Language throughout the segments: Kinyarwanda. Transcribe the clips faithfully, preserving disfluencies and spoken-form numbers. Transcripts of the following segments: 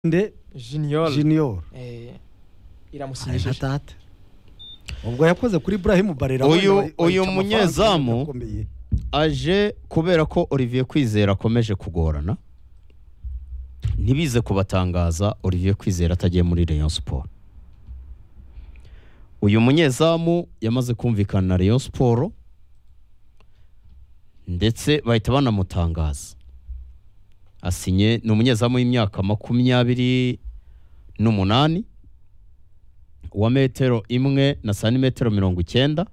nde Junior Junior eh iramusinyishije tata ubwo yakoze kuri Ibrahim Barera uyu uyu munyezamu aje kubera ko Olivier Kwizera akomeje kugorana ntibize kubatangaza Olivier Kwizera atagiye muri Rayon Sport. Uyu munyezamu yamaze kumvikana na Rayon Sport ndetse bahita banamutangaza asinye. Ni umunyezamu w'imyaka makumyabiri n'umunani wa metero imwe na santimetero mirongo icyenda.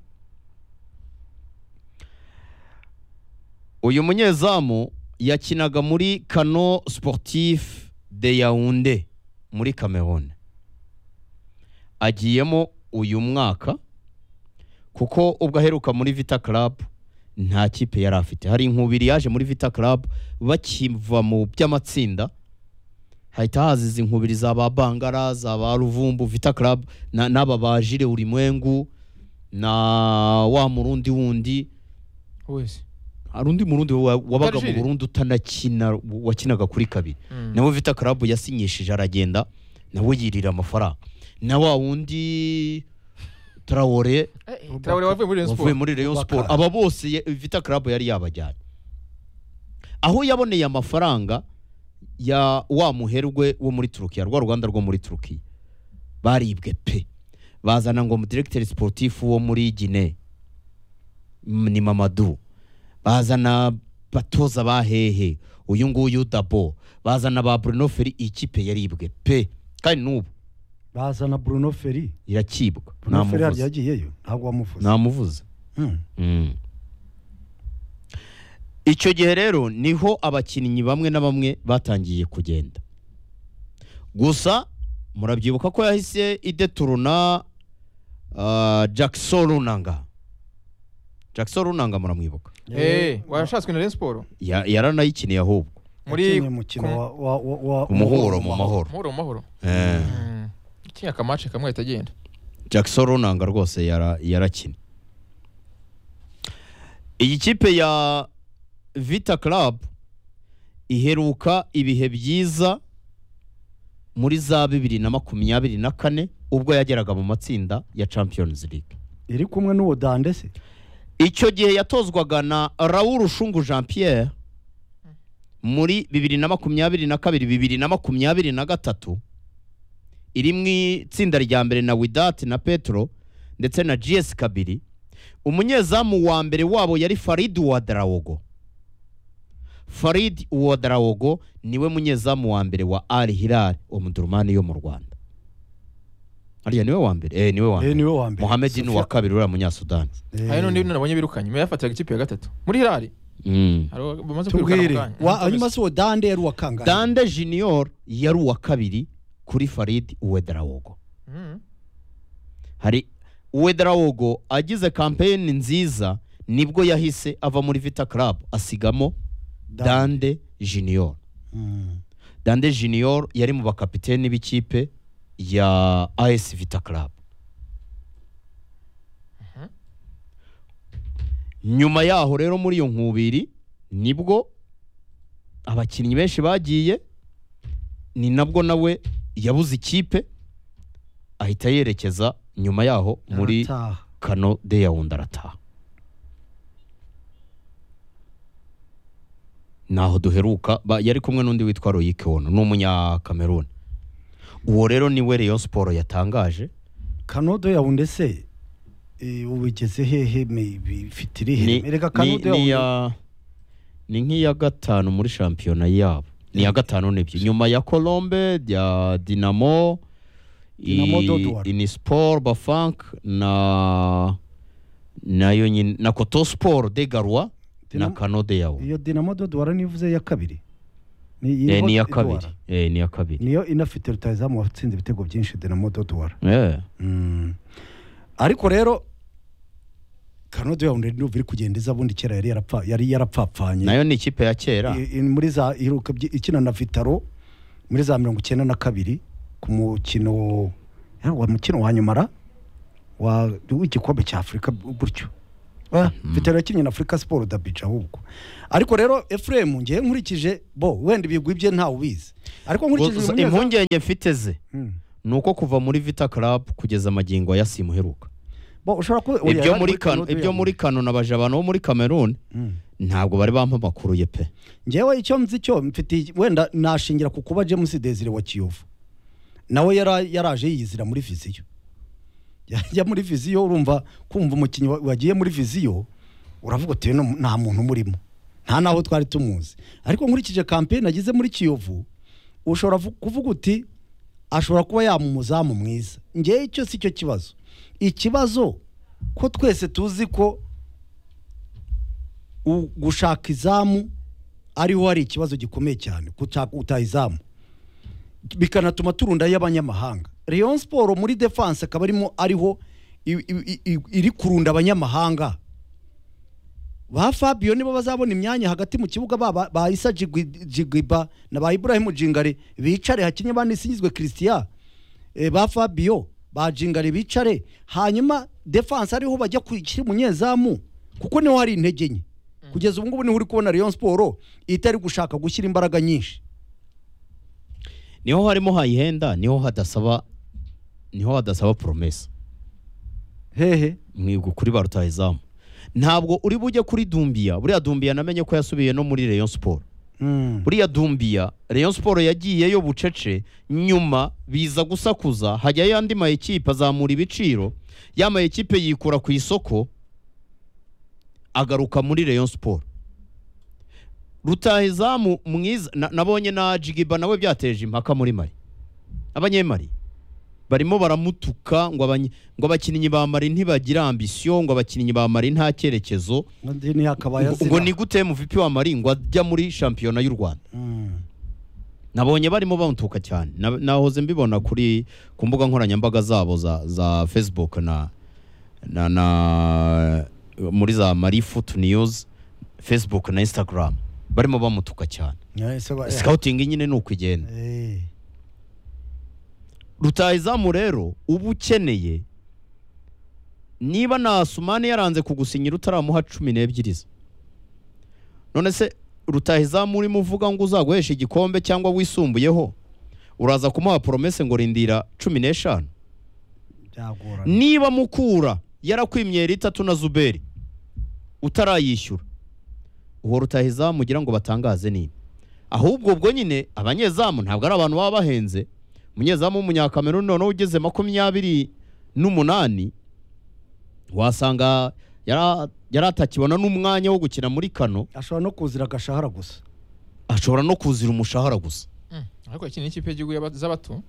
Uyu munyezamu yakinaga muri Kano Sportif de Yaoundé muri Cameroon. Agiyemo uyu mwaka kuko ubwo aheruka muri Vita Club nta kipe yari afite. Hari inkubiri yaje muri Vita Club bakiva mu by'amatsinda, hahita haziza inkubiri za ba Bangara, za ba Ruvumbu. Vita Club n'aba ba Jire Ulimwengu na wa Murundi wundi wese harundi Murundi wabaga mu Burundi utanakina wakinaga kuri kabiri mm. nawe Vita Club yasinyishije aragenda nawe yirira amafaranga. Na wa wundi Traore eh, Traore wavuye muri Rayon Sport. Aba bose Vita Club yari yabajyanye. Aho yaboneye amafaranga ya wa muherwe wo muri Turukiya, rwa Rwanda rwo muri Turukiya, baribwe pe. Bazana ngo mu directeur sportif wo muri Guinea ni Mamadou, bazana batoza bahehe uyu nguyu Dabo, bazana ba Bruno Ferri. Ikipe yaribwe pe kandi nubu bazana Bruno Ferri irakibwa. Bruno Ferri yagiyeyo ntabwo wamuvuze namuvuze hmm. mm. Icyo gihe rero niho abakinnyi bamwe na bamwe batangiye kugenda. Gusa murabyibuka ko yahise ideturuna uh, Jackson Runanga. Jackson Runanga muramwibuka eh warashatswe na Rayon Sport ya yaranayikiniye ahubwo muri mukino wa wa umuhoro mu mahoro umuhoro mu mahoro eh ikinya kamace kamwe itagenda. Jackson Runanga rwose yara yarakina. Iyi kipe ya Vita Club iheruka ibihe byiza muri za bibiri na makumyabiri na kane ubwo yageraga mu matsinda ya Champions League. Iri kumwe n'uwo Dande se icyo gihe yatozwaga na Raoul Shungu Jean Pierre. Muri bibiri na makumyabiri na kabiri bibiri na makumyabiri na gatatu iri mu itsinda rya mbere na Widat na Petro ndetse na G S Kabiri. Umunyezamu wa mbere wabo yari Farid Ouadraogo. Farid Ouadraogo niwe munyezamu wa mbere wa Al Hilal Omdurman yo mu Rwanda. Ariya niwe wa mbere eh niwe wa mbere. Eh niwe wa mbere. Mohamed ni wa kabiri ura munyasudani. Ayo no ndibona nabonye birukanye. Me yafatiraga ikipe ya gatatu muri Hilal. Mm. Haro bamaze kwirukana. Wa anyuma se Dande yari wakanga. Dande Junior yari wa kabiri kuri Farid Ouadraogo. Mm. Hari Ouadraogo agize campaign nziza nibwo yahise ava muri Vita Club asigamo Dande Junior. Mm. Dande Junior yari mu bakapiteni b'ikipe ya A S Vita Club. Uh -huh. Nyuma yaho rero muri iyo nkubiri nibwo abakinnyi benshi bagiye, ni nabwo nawe yabuze ikipe ahita yerekeza nyuma yaho muri Arataha. Kano de Yaoundé arataha. Naho duheruka yari kumwe n'undi witwa Loïc Ono n'umunya Cameroon. Uwo rero niwe Rayon Sport yatangaje. Kano de Yaoundé se ubigeze hehe bifitire he ereka Kano de Yaoundé ni nk'iya gatanu muri shampiyona yabo. Ni ya gatanu n'ibyo nyuma ya Colombe ya Dinamo Inisport Bafank na nayo nyine na Koto Sport de Garoua na Kano de Yaoundé. Iyo Dinamo Dodouara nivuze ya kabiri ni eh, ni ya kabiri eh ni ya kabiri niyo inafite rutazamu watsinze ibitego byinshi Dinamo Dodouara eh mm. Ariko rero Kano de Yaoundé no biri kugendeza bundi kera yari yarapfa yari yarapfapfanye nayo ni ikipe ya kera muri za iruka ikina na Vitaro muri za mirongo icyenda na kabiri ku mukino wa mukino wa nyumara wa w'igikombe cya Afrika buryo Ah, mfite rakinye na Africa Sport Dabica ahubwo. Ariko rero Ephraim ngiye nkurikije bo wenda ibigwi bye ntawe ubizi. Ariko nkurikije Gusa umunyezamu- impungenge mfite ze Hmm. nuko kuva muri Vita Club kugeza magingo ya simuheruka Bo ushobora ku oya, ibyo yari muri kano Canada ibyo ya- muri kano nabaje abantu bo muri Cameroon Hmm. ntabwo bari bampa amakuru ye pe Ngewe icyo nzi cyo mfite wenda nashingira ku kuba James Desire wa Kiyovu. Nawe yara yaraje yizira muri viziyo. Yajya muri viziyo urumva kumva umukinnyi wa- wagiye muri viziyo uravuga uti "No, nta muntu murimo nta naho twari tumuzi." Ariko nkurikije campaign agize muri Kiyovu ushobora vu- kuvuga uti ashobora kuba yamumuzamu mwiza. Ngewe icyo si cyo kibazo. Ikibazo ko twese tuzi ko u- gushaka izamu ariho hari ikibazo gikomeye cyane gushaka utaha izamu bikanatuma turunda y'abanyamahanga. Rayon Sport muri defense akaba arimo ariho i- i- i- iri kurunda abanyamahanga. Ba Fabio nibo bazabona imyanya hagati mu kibuga ba ba Isa Jigwi- Jigwiba na ba Ibrahim Jingare bicare hakinye banisingizwe Christian. E, ba Fabio ba Jingare bicare hanyuma defense ariho bajya kwikira umunyezamu kuko niho hari intege nke. Kugeza ubu ngubu niho uri kubona Rayon Sport itari gushaka gushyira imbaraga nyinshi. niho harimo hayihenda niho hadasaba niho hadasaba promesa Hehe. mwigo kuri ba rutahizamu ntabwo uri bujye kuri Dumbia buriya Dumbia namenye ko yasubiye no muri Rayon Sport Mm. buriya Dumbia Rayon Sport yagiyeyo bucece nyuma biza gusakuza hajyayo andi ma ekipe azamura ibiciro ya ma ekipe yikura ku isoko agaruka muri Rayon Sport rutahizamu mwiza na- nabonye na Jigiba nawe byateje impaka muri Mali abanyemari barimo baramutuka ngo abanye- ngo abakinnyi ba Mali ntibagira ambition ngo abakinnyi ba Mali nta cyerekezo Ndi ni akabaye ngo ngo ni gute M V P wa Mali ngo ajya muri shampiyona y'u Rwanda Mm. nabonye barimo bamutuka cyane Na- nahoze mbibona kuri ku mbuga nkoranyambaga zabo za za Facebook na na, na muri za Mali Foot News Facebook na Instagram barimo bamutuka cyane Yeah, so ba- scouting nyine nuko igenda Eh. rutahizamu rero uba ukeneye niba na Sumane yaranze kugusinyira utaramuha cumi n'ebyiri ze none se rutahizamu urimo uvuga ngo uzaguhesha igikombe cyangwa wisumbuyeho uraza kumuha promese ngo rindira cumi n'eshanu Byagorana. niba mukura yarakwimye itatu na Zuberi utarayishyura uwo rutahizamu ugira ngo batangaze nini ahubwo ubwo nyine abanyezamu ntabwo ari abantu baba bahenze umunyezamu w'umunyakameruni noneho ugeze makumyabiri n'umunani wasanga yara- yari atakibona n'umwanya wo gukina muri kano Ashobora no kuzira agashahara gusa. ashobora no kuzira umushahara gusa Mm. Ariko iki ni ikipe y'igihugu y'aba- z'abato.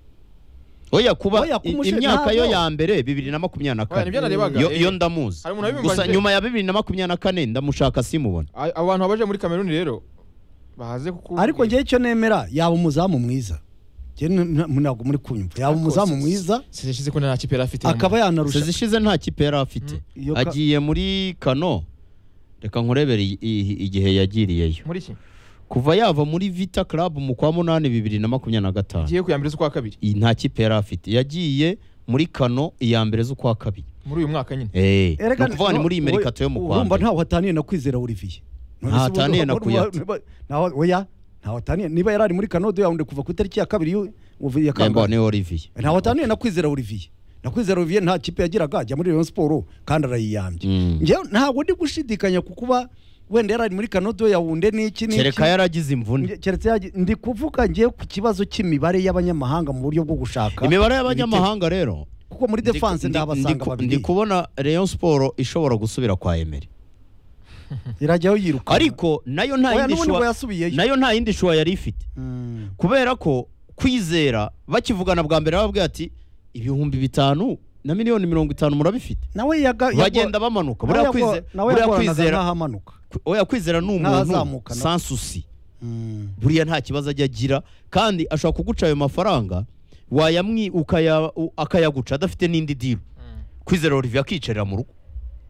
oya kuba Oya, i- kumushe- imyaka yo ntabwo. ya mbere bibiri na makumyabiri na Oya, nibyo kane narebaga. yo Eh, yo ndamuzi hari umuntu wabimbajije. gusa nyuma ya bibiri na makumyabiri na kane ndamushaka simubona A- abo bantu baje muri Cameroon rero bahaze kuko Ariko ngiye icyo nemera yaba umuzamu mwiza. Ngiye n- n- ntabwo muri kunyumva. Yaba umuzamu mwiza sishize ko nta kipe yari afite. akaba yanarusha. sezishize nta kipe yari afite Iyo ka- agiye muri kano reka nkurebere i- i- igihe yagiriyeyo muri iki kuva yava muri Vita Club mu kwa munani bibiri na makumyabiri na gatanu giye kuyambira z'ukwa kabiri iyi nta kipe yari afite yagiye muri kano iya mbere z'ukwa kabiri muri uyu mwaka nyine. eh Erega- no kuvuga ni muri no, Amerika yo mu urumva Rwanda ntaho hataniye na kwizera Olivier. None se Ntahataniye ubu- na Kuyate. niba- Ntaho oya. Ntaho hataniye niba yarari muri Canada yaunde kuva ku itariki ya kabiri y'u- uvu- ya Yemba kangahe. ni Olivier Ntaho hataniye na kwizera Olivier. Na kwizera Olivier nta kipe yagiraga ajya muri Rayon Sport kandi arayiyambye. Mm. Ngewe ntabwo ndi gushidikanya ku kuba wenda yarari muri Canada yaunde n'iki n'iki. kereka yaragize imvune Nge- keretse yagi- ndi kuvuga ngiye ku kibazo cy'imibare y'abanyamahanga mu buryo bwo gushaka imibare y'abanyamahanga rero kuko muri defense ndi- ndabasanga ndi- ndi babiri kubona Rayon Sport ishobora gusubira kwa Emery irajyaho yiruka ariko nayo nta oya yindi n'ubundi ngo shuwa yasubiyeyo nayo nta yindi shuwa yari ifite Mm. kubera ko kwizera bakivugana bwa mbere bababwira ati ibihumbi bitanu na miliyoni mirongo itanu murabifite nawe yaga yago- bagenda bamanuka nawe buriya yago- kwize- nawe buriya yagoranaga kwizera nk'ahamanuka. oya kwizera ni umuntu N'ahazamuka, no. sans souci Mm. buriya nta kibazo ajya agira kandi ashobora kuguca ayo mafaranga wayamwi ukaya u- akayaguca adafite n'indi deal kwizera Olivier akicarira mu rugo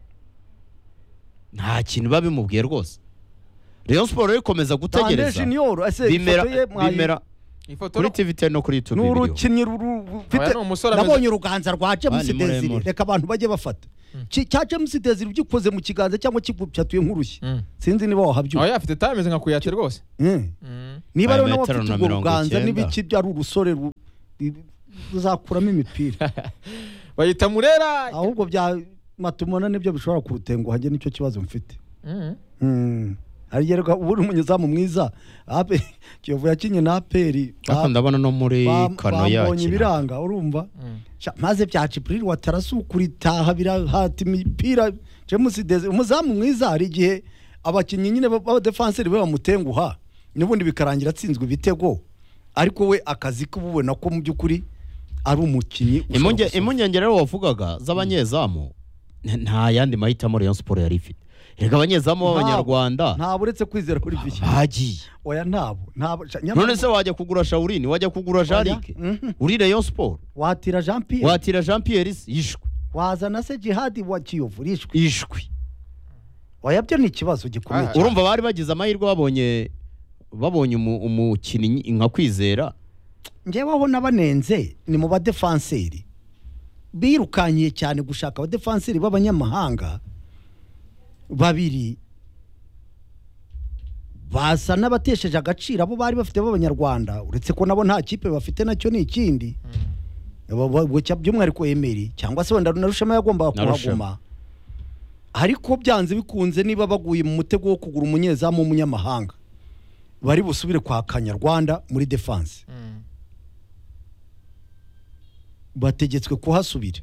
nta kintu biba bimubwiye rwose Rayon Sport rero ikomeza Tande gutegereza Junior ese bimera ifoto ye mwayi- bimera Ifoto kuri T V ten no kuri YouTube ni video urukinnyi ruru- Oya, rufite ni umusore ameze- nabonye uruganza rwa James Ah, ni muremure. Desire reka abantu bajye bafata Ki- cya James Desire ugikoze mu kiganza cyangwa kigucyatuye nk'urushyi Mm. sinzi niba wahabyuka Oya afite time nka kuyate rwose. Mm. Mm. niba rero Ayo nawe metero afite na urwo mirongo ruganza icyenda. n'ibiki byari urusore ru- ru- ruzakuramo imipira Bayita Murera. ahubwo bya matumona nibyo bishobora kurutenguha njye nicyo kibazo mfite Mm. Mm. harigerwa ubu uri umunyezamu mwiza Ape- Kiyovu yakinye na aperi ariko ndabona no muri kano bambonye yakina ibiranga urumva Mm. Sha- maze bya Cipril watarasukura itaha birahata imipira James Desire umuzamu mwiza hari igihe abakinnyi nyine b'abadefanseri be bamutenguha n'ubundi bikarangira atsinzwe ibitego ariko we akazi k'ububona ko mu by'ukuri ari umukinnyi ushobora Imunge- gusohoka. impungenge rero wavugaga z'abanyezamu nta yandi mahitamo Rayon Sport yari ifite reka abanyezamu b'abanyarwanda ntabwo uretse kwizera kuri vishyi bagiye oya ntabwo ntabwo sha- nyamara- none se wajya kugura Shaurini wajya kugura Oya, Jarike mhm. uri Rayon Sport watira Jean Pierre watira Jean Pierre yishwe wazana se Jihad wa Kiyovu rishwe ishwi oya byo ni ikibazo gikomeye Ah, cyane. urumva bari bagize amahirwe babonye babonye umu- umukinnyi nka kwizera njyewe aho nabanenze ni mu badefanseri birukanyiye cyane gushaka abadefanseri b'abanyamahanga babiri basa n'abatesheje agaciro abo bari bafite b'abanyarwanda uretse ko nabo nta kipe bafite nacyo ni ikindi Aba- ba- bucya by'umwihariko Emery cyangwa se wenda na Rushema yagombaga Na Rushema. kuhaguma ariko byanze bikunze niba baguye mu mutego wo kugura umunyezamu w'umunyamahanga bari busubire kwa Kanyarwanda muri defense Mm. bategetswe kuhasubira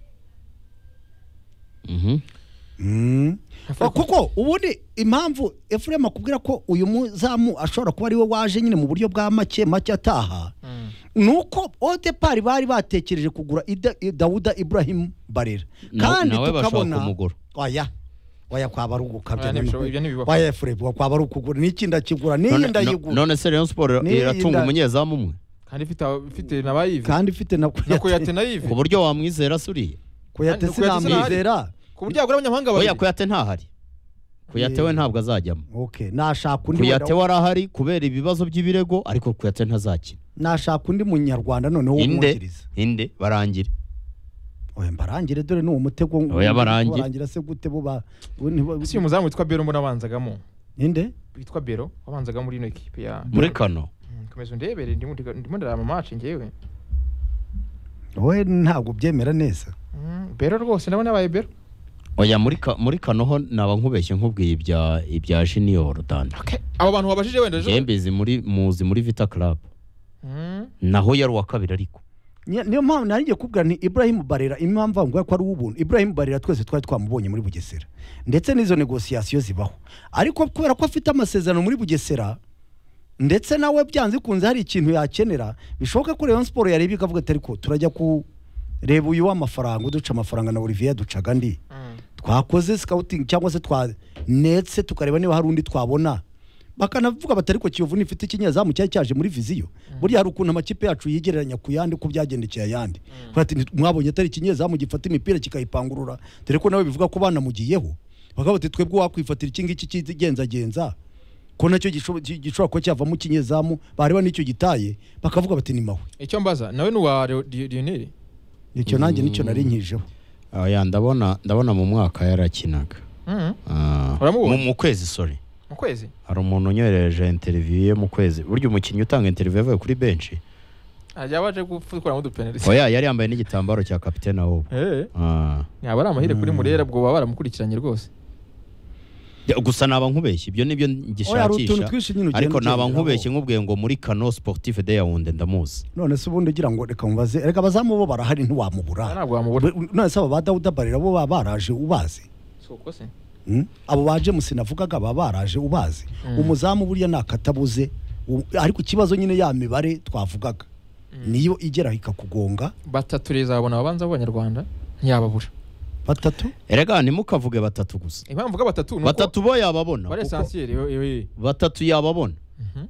Mhm. Mm. kuko ubundi impamvu Ephraim akubwira ko uyu muzamu ashobora kuba ari we waje nyine mu buryo bwa make make ataha Mm. nuko Odepari bari batekereje kugura Ida- Dawuda Ibrahim Barera Na- kandi nawe bashaka tukabona kumugura oya oya kwaba ari Oya, ugukabya ntibishoboka, ibyo ntibibaho. oya Ephraim kwaba ari ukugura n'iki ndakigura None- n'iyi no- ndayigura none se Rayon Sport Ni- iratunga nda- umunyezamu umwe Kandi ifite ifite na bayive. kandi ifite na Na Kuyate na ku Yive. buryo wamwizera suriye kuyate Kandi Kuyate sinamwizera Ku buryo yagura abanyamahanga oya babiri. kuyate ntahari kuyate we ntabwo azajyamo okay nashaka undi kuyate wenda- we arahari kubera ibibazo by'ibirego ariko kuyate ntazakina nashaka undi munyarwanda noneho inde wumwungiriza inde barangire oya mbarangire dore ni uwo mutego Oya, barangire. barangira se gute buba bu- ni- Si umuzamu witwa Bero mbona abanzagamo. inde Witwa Bero wabanzaga muri ino equipe ya. muri kano Mm, Komeza undebere ndimo ndiga- ndimo ndarama match ngewe. wowe ntabwo byemera neza Mm, Bero rwose ndabona yabaye Bero. oya muri ka, muri kano ho naba nkubeshye nkubwiye ibya ibya junior danda Okay. Abo bantu wabajije wenda ejo. jembizi muri muzi muri Vita Club Mm. naho yari uwa kabiri ariko Ni- niyo mpamvu nari ngiye kubwira ni Ibrahim Barera impamvu avuga ko ari uw'ubuntu Ibrahim Barera twese twari twamubonye muri Bugesera ndetse n'izo negosiyasiyo zibaho ariko kubera ko afite amasezerano muri Bugesera ndetse nawe byanze kunze hari ikintu yakenera bishoboka ko Rayon Sport yareba ikavuga ati ariko turajya ku reba uyu w'amafaranga uduca amafaranga na Olivier ducaga ndi Mm. twakoze scouting cyangwa se twa netse tukareba niba hari undi twabona bakanavuga batari ko Kiyovu nifite ikinyezamu cyari cyaje muri viziyo burya hari ukuntu amakipe yacu yigereranya ku yandi ko byagendekeye ayandi ati mwabonye atari ikinyezamu gifata imipira kikayipangurura dore ko nawe bivuga ko banamugiyeho bakavuga bati twebwe wakwifatira iki ngiki kigenzagenza ko nacyo gishobo- gi- gishobora kuba cyavamo ikinyezamu bareba n'icyo gitaye bakavuga bati ni mawe Icyo mbaza nawe ni uwa Lionel. icyo nanjye nicyo nari nkijeho oya ndabona ndabona mu mwaka yarakinaga Mm. Ah, Uramubonye? mu mu kwezi sorry Mu kwezi. hari umuntu unyohereje interview ye mu kwezi burya umukinnyi utanga interview yavuye kuri benshi Ajya baje gukora mu dupenalty. oya yari yambaye n'igitambaro cya kapitene ahubwo Eh. Ah. Yaba ari amahire kuri Murera bwo baba baramukurikiranye rwose. Ya, gusa naba nkubeshye ibyo nibyo oya hari utuntu ngishakisha twinshi nyine ugenda ariko naba ugenderaho. nkubeshye nkubwiye ngo muri Kano Sportif de Yaounde ndamuzi none se ubundi ugira ngo reka mubaze reka abazamu bo barahari ntiwamubura Ntabwo wamubura. none se aba ba Dawuda Barera bo baba baraje ubazi Soko se. Mm? abo baje musinavugaga baba baraje ubazi Mm. umuzamu burya nakatabuze u- ariko ikibazo nyine ya mibare twavugaga niyo igera ikakugonga Batatu reza babona ababanza b'Abanyarwanda ntiyababura. batatu erega ntimukavuge batatu gusa Impamvu ga batatu nuko batatu bo yababona bare kuko essentiel yo yo. batatu yababona Mhm.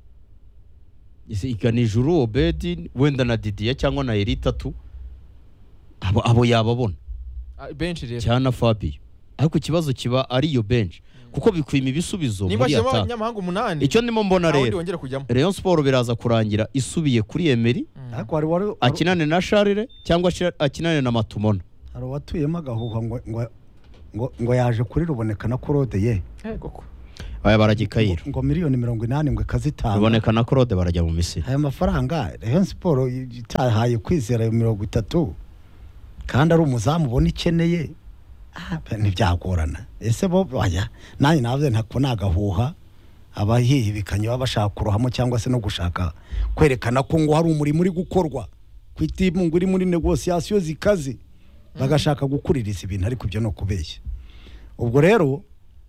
isi iganijuru Obedi wenda na Didier cyangwa na Eritatu abo abo yababona Ah, bench rero. cyana Fabio ariko ikibazo kiba ari iyo bench kuko bikwima ibisubizo Nimba muri shema ata abanyamahanga umunani. icyo ndimo mbona nta wundi rero wongera kujyamo. Rayon Sport biraza kurangira isubiye kuri Emery ariko hari wari akinane na Charles cyangwa Shar- akinane na Matumona hari uwatuyemo agahuha ngo ngo ngo ngo yaje kuri Ruboneka na Claude ye eh koko aya baragikayira ngo miliyoni mirongo inani ngo ikazitanga Ruboneka na Claude barajya mu Misiri aya mafaranga Rayon Sport itahaye kwizera mirongo itatu kandi ari umuzamu ubona ikeneye ntibyagorana ese bo baya nanjye navuze ntako nagahuha abahihibikanye baba bashaka kurohamo cyangwa se no gushaka kwerekana ko ngo hari umurimo uri gukorwa ku itimu ngo iri muri negociation zikaze bagashaka gukuririza ibintu ariko ibyo no kubeshya ubwo rero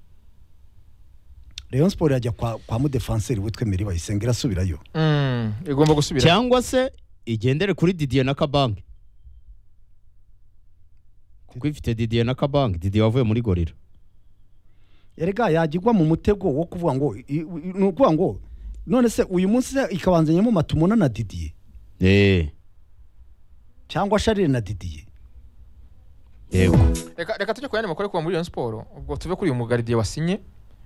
Rayon Sport yajya kwa, kwa mu defenseur witwe Meri Bayisenga irasubirayo mm igomba gusubira cyangwa se igendere kuri Didier na Kabange kuko ifite Didier na Kabange Didier wavuye muri Gorira erega yagirwa mu mutego wo kuvuga ngo nukuvuga ngo none se uyu munsi ikabanzanyemo Matumona na Didier eh cyangwa Charles na Didier yego reka reka tujye kuyane makore kwa muri Rayon Sport ubwo tuve kuri uyu mugardiye wasinye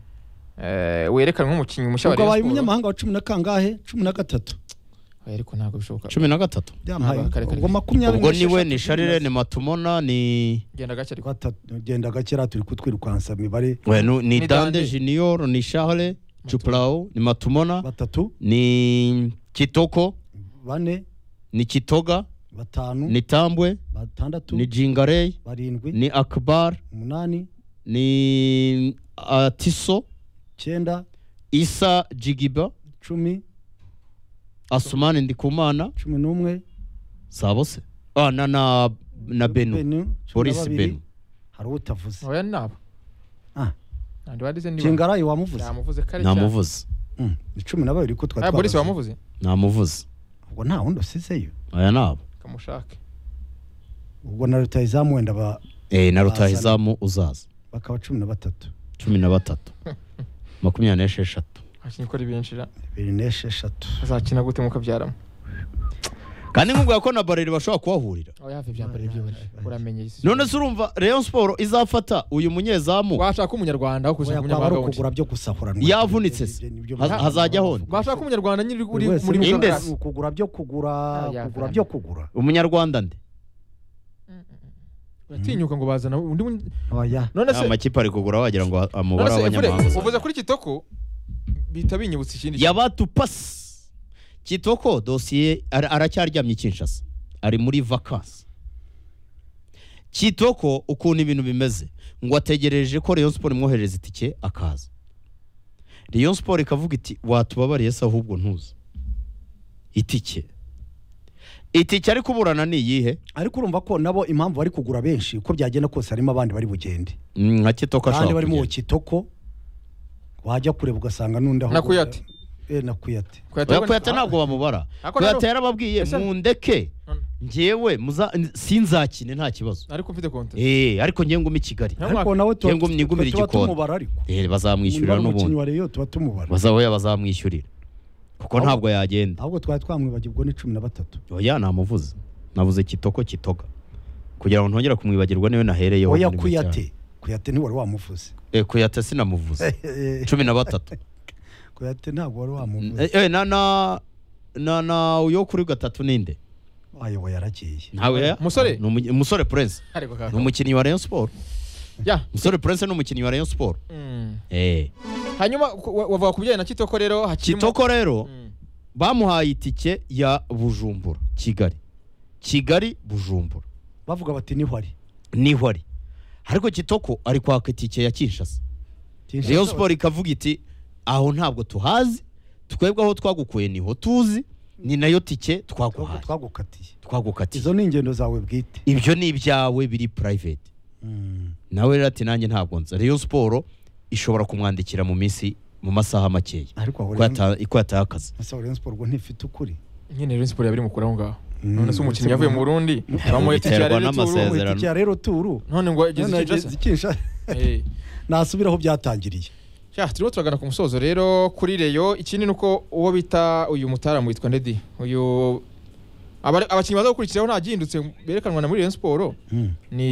eh werekanwe umukinnyi mushya wa Rayon Sport Rayon Sport umunyamahanga wa cumi na kangahe cumi na gatatu ariko ntabwo bishoboka cumi na gatatu byamaye kare kare. ubwo makumyabiri ubwo niwe ni Charles ni Matumona ni genda gake ariko gatatu genda gakera turi kutwirukansa mibare we nu- ni Ni Dande Dande. Junior ni Charles Chuplao ni Matumona batatu ni Kitoko bane ni Kitoga batanu ni Tambwe batandatu ni Jingarey barindwi ni Akbar umunani ni Atiso cyenda Isa Jigiba cumi Asumani Ndikumana cumi n'umwe Sabose ah na na na Benu Benu, cumi na Boris babiri. Benu hari utavuze oya nabo ah andi wadize ndi Kingarayi wamuvuze yamuvuze kare cyane namuvuze Mm, ni cumi na babiri ko ah twatwara Boris wamuvuze namuvuze ubwo nta wundi usizeyo aya nabo kamushake ubwo na rutayizamu wenda ba eh na rutahizamu uzaza bakaba cumi na batatu cumi na batatu makumyabiri n'esheshatu akinyi ko ribinshira bibiri n'esheshatu azakina gute muka byaramo kandi nkubwira ko na Bareri bashobora kuhahurira oya hafi byambare byibure uramenye isi none se urumva Rayon Sport izafata uyu munyezamu washaka umunyarwanda aho kuja oya kwaba ari umunyamahanga wundi ukugura byo gusahuranwa Yavunitse se. Haz- hazajya honda. bashaka umunyarwanda nyiri uri Buri wese muri ni Indes. munyarwanda ukugura byo kugura Ah, ya, kugura ya. byo kugura umunyarwanda nde uratinyuka ngo bazana undi mun- oya none se amakipe ari kugura wagira ngo amubare none se Efure, w'abanyamahanga uvuze kuri Kitoko bita binyibutsa ikindi yabatu pasi Kitoko dosiye ara- aracyaryamye Kinshasa ari muri vacances Kitoko ukuntu ibintu bimeze ngo ategereje ko Rayon Sport imwohereza itike akaza Rayon Sport ikavuga iti watubabariye se ahubwo ntuza itike itike ari kuburana ni iyihe ariko urumva ko nabo impamvu bari kugura benshi uko byagenda kose harimo abandi bari bugende Mm, nka Kitoko kandi ashobora barimo kugenda. Kitoko wajya kureba ugasanga n'undi aho Na Kuyate. eh na Kuyate Oya, Kuyate ntabwo bamubara Ako Kuyate rero- yarababwiye Ese- mundeke njyewe muza sinzakine nta kibazo ariko mfite konti eh ariko ngiye ngumi Kigali Nta ariko mwaka. nawe tuba Yengo mwigumira tuba igikoni. tumubara ariko eh bazamwishyurira umukinnyi n'ubundi wa Rayon tuba tumubara bazahoya bazamwishyurira kuko Ahubwo- ntabwo yagenda ahubwo twari twamwibagirwa ni cumi na batatu oya namuvuze navuze Kitoko Kitoga kugira ngo ntongera kumwibagirwa niwe nahereyeho oya muri make Kuyate cyane. Kuyate ntiwari wamuvuze eh Kuyate sinamuvuze cumi na batatu Kuyate ntabwo wari wamuvuze eh eh, na na na na uyo kuri gatatu ninde ayo yaragiye ntawe ya Musore? Ni umu- umusore Prince ariko ni kaka umukinnyi wa Rayon Sport ya umusore Prince ni umukinnyi wa Rayon Sport Mm. eh hanyuma ku- wa- wavuga ku bijyanye na Kitoko rero hakirimo Kitoko rero Mm. bamuhaye itike ya Bujumbura Kigali Kigali Bujumbura bavuga bati niho ari niho ari ariko Kitoko ari kwaka itike ya Kinshasa Rayon Sport ikavuga iti aho ntabwo tuhazi twebwe aho twagukuye niho tuzi ni nayo tike twaguhaye twagukatiye twagukatiye izo ni ingendo zawe bwite ibyo ni ibyawe biri private Mm. nawe rero ati nanjye ntabwo nza Rayon Sport ishobora kumwandikira mu minsi mu masaha makeya ariko aho ko yata- ko yataye akazi ese Rayon Sport ubwo ntifite ukuri nyine Rayon Sport yabiri mukura aho ngaho Mm. none se umukinnyi yavuye mu Burundi bamuha itike ya Biterwa Rayon Tour, n'amasezerano. itike ya rero turu none ngo ageze none Kinshasa ageze Kinshasa Eh. nasubira aho byatangiriye Ya, turimo turagana ku musozo rero kuri Reyo ikindi nuko uwo bita uyu mutaramu witwa Ndedi uyu aba- abakinnyi baza gukurikiraho nta gihindutse berekanwa na muri Rayon Sport Mm.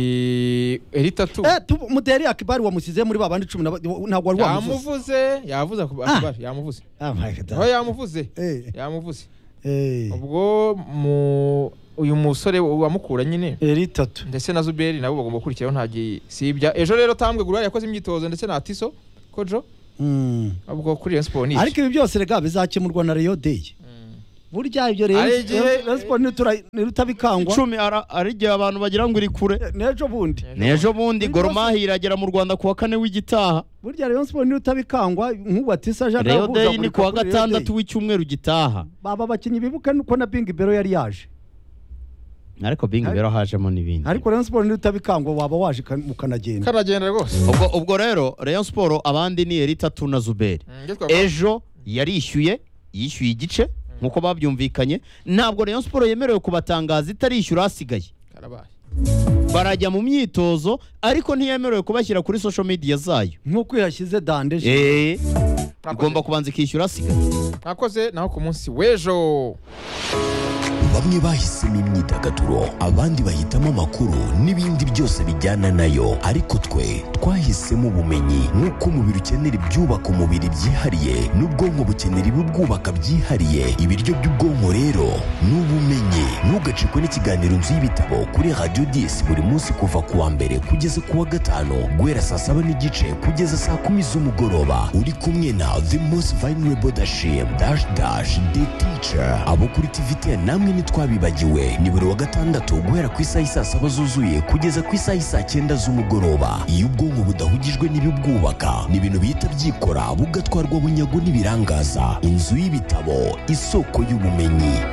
ni Eritatu eh tu Muderi Akibari wamusize muri babandi cumi na ba- ntabwo wari wamuvuze yamuvuze yavuze Ak- Ah. Akibari yamuvuze ah my god aho yamuvuze eh yamuvuze eh ubwo mu uyu musore wamukura nyine eri tatu ndetse na Zuberi nabo bagomba gukurikiraho nta gisibya ejo rero tambwe gurari yakoze imyitozo ndetse na Atiso Kojo mm. ubwo kuri Rayon Sport ni ariko ibi byose rega bizakemurwa na Rayon Day burya ibyo rero Rayon Sport nirutabikangwa icumi ari igihe abantu bagira ngo iri kure nejo bundi nejo bundi Gor Mahia iragera mu Rwanda kuwa kane w'igitaha burya Rayon Sport nirutabikangwa nk'ubatisa Jean Rayon Day ni kuwa gatandatu w'icyumweru gitaha baba bakinyi bibuka nuko na Bing Bero yari yaje ariko Bing Bero hajemo n'ibindi ariko Rayon Sport nirutabikangwa waba waje mukanagenda kanagenda rwose ubwo ubwo rero Rayon Sport abandi ni eri tatu na Zuberi ejo yarishyuye yishyuye igice nkuko babyumvikanye ntabwo Rayon Sport yemerewe kubatangaza itarishyura hasigaye karabaye barajya mu myitozo ariko ntiyemerewe kubashyira kuri social media zayo nkuko yashyize dandeje eh igomba kubanza ikishyura hasigaye nakoze naho ku munsi w'ejo bamwe bahisemo imyidagaduro abandi bahitamo amakuru n'ibindi byose bijyana nayo ariko twe twahisemo ubumenyi nk'uko umubiri ukenera ibyubaka umubiri byihariye n'ubwonko bukenera ibibwubaka byihariye ibiryo by'ubwonko rero ni ubumenyi ntugacikwe n'ikiganiro nzu y'ibitabo kuri Radio dix buri munsi kuva ku wa mbere kugeza ku wa gatanu guhera saa saba n'igice kugeza saa kumi z'umugoroba uri kumwe na The Most Vulnerable Dashim Dash Dash The Teacher abo kuri T V ten namwe ntitwabibagiwe ni buri wa gatandatu guhera ku isaha isaa saba zuzuye kugeza ku isaha isaa cyenda z'umugoroba iyo ubwonko budahugijwe n'ibibwubaka ni ibintu bihita byikora bugatwarwa bunyago n'ibirangaza inzu y'ibitabo isoko y'ubumenyi.